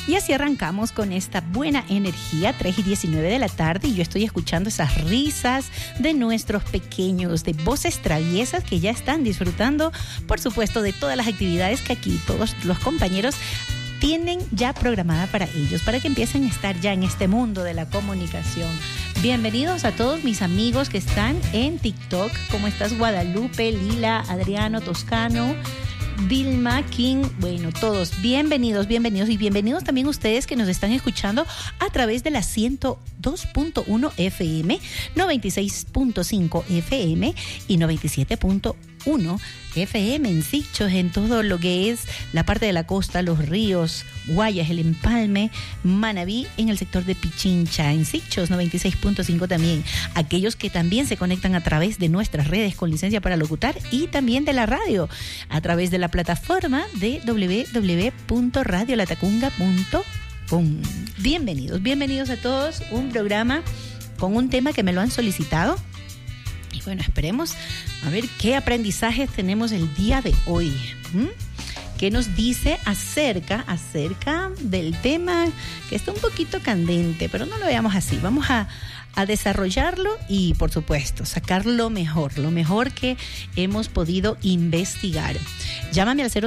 Y así arrancamos con esta buena energía, 3:19 de la tarde, y yo estoy escuchando esas risas de nuestros pequeños, de voces traviesas que ya están disfrutando, por supuesto, de todas las actividades que aquí todos los compañeros tienen ya programada para ellos, para que empiecen a estar ya en este mundo de la comunicación. Bienvenidos a todos mis amigos que están en TikTok. ¿Cómo estás, Guadalupe, Lila, Adriano, Toscano, Vilma, King? Bueno, todos bienvenidos y bienvenidos también ustedes que nos están escuchando a través de la 102.1 FM, 96.5 FM y 97.1 FM en Sichos, en todo lo que es la parte de la costa, los ríos, Guayas, el Empalme, Manabí, en el sector de Pichincha, en Sichos, 96.5 también. Aquellos que también se conectan a través de nuestras redes con licencia para locutar y también de la radio, a través de la plataforma de www.radiolatacunga.com. Bienvenidos a todos, un programa con un tema que me lo han solicitado. Y bueno, esperemos a ver qué aprendizajes tenemos el día de hoy. ¿Qué nos dice acerca del tema que está un poquito candente? Pero no lo veamos así. Vamos a desarrollarlo y, por supuesto, sacar lo mejor que hemos podido investigar. Llámame al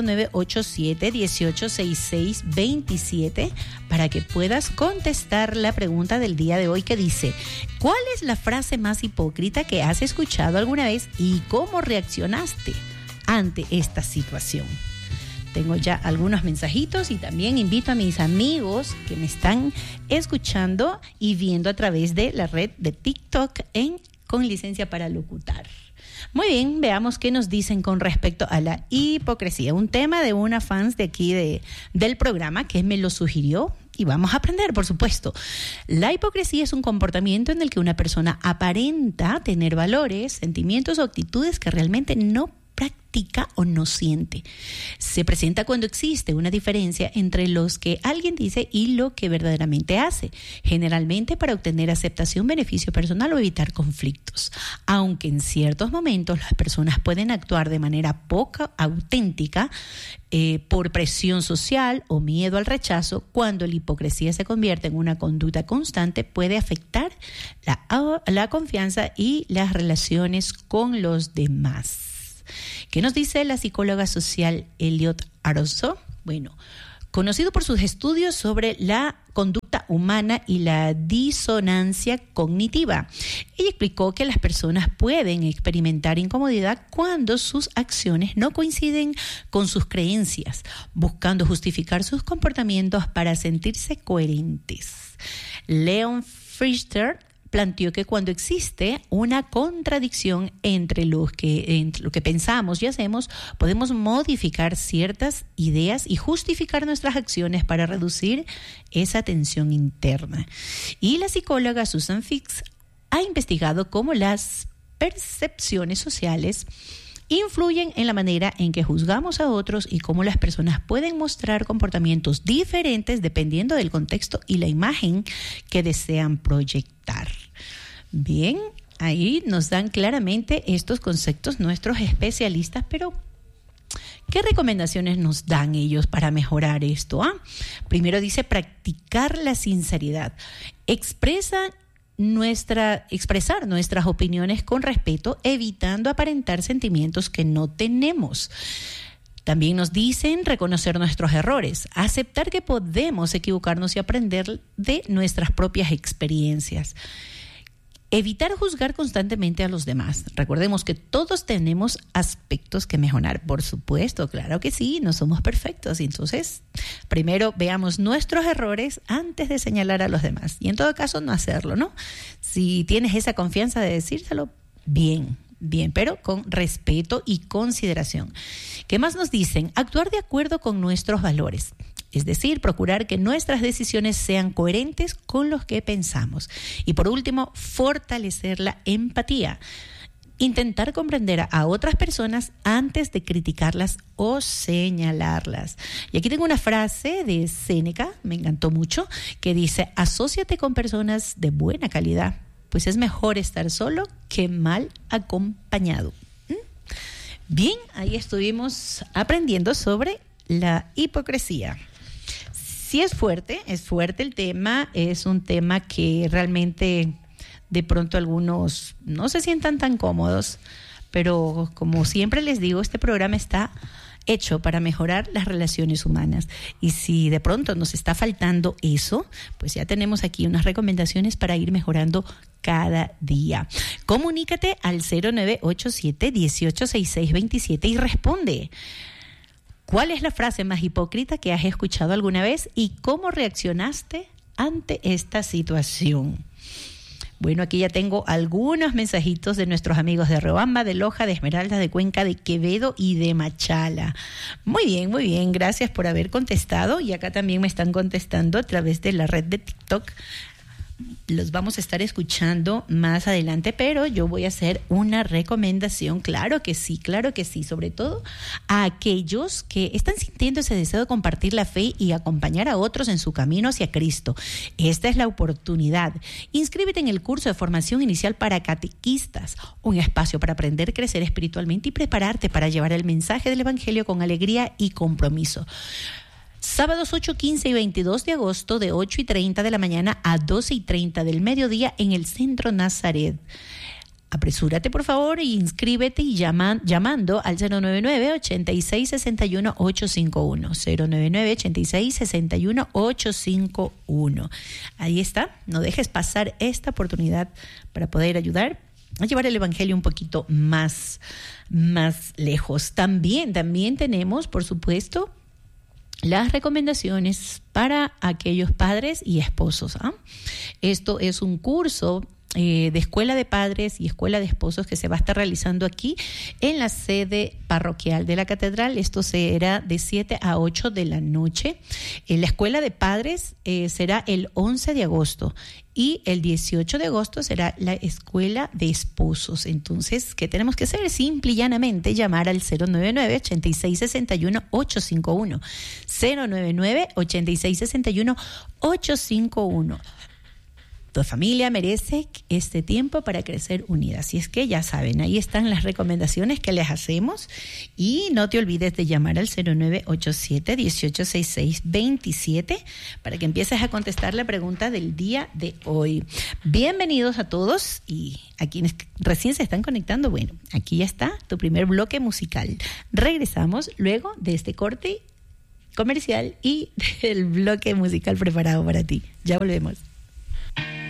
0987-186627 para que puedas contestar la pregunta del día de hoy, que dice: ¿cuál es la frase más hipócrita que has escuchado alguna vez y cómo reaccionaste ante esta situación? Tengo ya algunos mensajitos y también invito a mis amigos que me están escuchando y viendo a través de la red de TikTok con licencia para locutar. Muy bien, veamos qué nos dicen con respecto a la hipocresía. Un tema de una fans de aquí del programa que me lo sugirió y vamos a aprender, por supuesto. La hipocresía es un comportamiento en el que una persona aparenta tener valores, sentimientos o actitudes que realmente no practica o no siente. Se presenta cuando existe una diferencia entre los que alguien dice y lo que verdaderamente hace, generalmente para obtener aceptación, beneficio personal o evitar conflictos. Aunque en ciertos momentos las personas pueden actuar de manera poco auténtica por presión social o miedo al rechazo, cuando la hipocresía se convierte en una conducta constante, puede afectar la confianza y las relaciones con los demás. ¿Qué nos dice la psicóloga social Elliot Aroso? Bueno, conocido por sus estudios sobre la conducta humana y la disonancia cognitiva. Ella explicó que las personas pueden experimentar incomodidad cuando sus acciones no coinciden con sus creencias, buscando justificar sus comportamientos para sentirse coherentes. Leon Frister planteó que cuando existe una contradicción entre lo que pensamos y hacemos, podemos modificar ciertas ideas y justificar nuestras acciones para reducir esa tensión interna. Y la psicóloga Susan Fix ha investigado cómo las percepciones sociales influyen en la manera en que juzgamos a otros y cómo las personas pueden mostrar comportamientos diferentes dependiendo del contexto y la imagen que desean proyectar. Bien, ahí nos dan claramente estos conceptos nuestros especialistas, pero ¿qué recomendaciones nos dan ellos para mejorar esto? Primero dice practicar la sinceridad. Expresar nuestras opiniones con respeto, evitando aparentar sentimientos que no tenemos. También nos dicen reconocer nuestros errores, aceptar que podemos equivocarnos y aprender de nuestras propias experiencias. Evitar juzgar constantemente a los demás. Recordemos que todos tenemos aspectos que mejorar, por supuesto, claro que sí, no somos perfectos. Entonces, primero veamos nuestros errores antes de señalar a los demás. Y en todo caso, no hacerlo, ¿no? Si tienes esa confianza de decírselo, bien, pero con respeto y consideración. ¿Qué más nos dicen? Actuar de acuerdo con nuestros valores. Es decir, procurar que nuestras decisiones sean coherentes con los que pensamos. Y por último, fortalecer la empatía. Intentar comprender a otras personas antes de criticarlas o señalarlas. Y aquí tengo una frase de Séneca, me encantó mucho, que dice: asóciate con personas de buena calidad, pues es mejor estar solo que mal acompañado. Bien, ahí estuvimos aprendiendo sobre la hipocresía. Sí es fuerte el tema, es un tema que realmente de pronto algunos no se sientan tan cómodos, pero como siempre les digo, este programa está hecho para mejorar las relaciones humanas. Y si de pronto nos está faltando eso, pues ya tenemos aquí unas recomendaciones para ir mejorando cada día. Comunícate al 0987-186627 y responde. ¿Cuál es la frase más hipócrita que has escuchado alguna vez y cómo reaccionaste ante esta situación? Bueno, aquí ya tengo algunos mensajitos de nuestros amigos de Riobamba, de Loja, de Esmeraldas, de Cuenca, de Quevedo y de Machala. Muy bien, gracias por haber contestado. Y acá también me están contestando a través de la red de TikTok. Los vamos a estar escuchando más adelante, pero yo voy a hacer una recomendación, claro que sí, sobre todo a aquellos que están sintiendo ese deseo de compartir la fe y acompañar a otros en su camino hacia Cristo. Esta es la oportunidad. Inscríbete en el curso de formación inicial para catequistas, un espacio para aprender, crecer espiritualmente y prepararte para llevar el mensaje del Evangelio con alegría y compromiso. Sábados 8, 15 y 22 de agosto de 8:30 de la mañana a 12:30 del mediodía en el Centro Nazaret. Apresúrate, por favor, e inscríbete y llamando al 099-8661-851. 099-8661-851. Ahí está. No dejes pasar esta oportunidad para poder ayudar a llevar el Evangelio un poquito más lejos. También tenemos, por supuesto, las recomendaciones para aquellos padres y esposos. Esto es un curso de escuela de padres y escuela de esposos que se va a estar realizando aquí en la sede parroquial de la catedral. Esto será de 7 a 8 de la noche. La escuela de padres será el 11 de agosto y el 18 de agosto será la escuela de esposos. Entonces, ¿qué tenemos que hacer? Simple y llanamente llamar al 099-8661-851. 099-8661-851. Tu familia merece este tiempo para crecer unida. Así es que ya saben, ahí están las recomendaciones que les hacemos. Y no te olvides de llamar al 0987-186627 para que empieces a contestar la pregunta del día de hoy. Bienvenidos a todos y a quienes recién se están conectando. Bueno, aquí ya está tu primer bloque musical. Regresamos luego de este corte comercial y del bloque musical preparado para ti. Ya volvemos.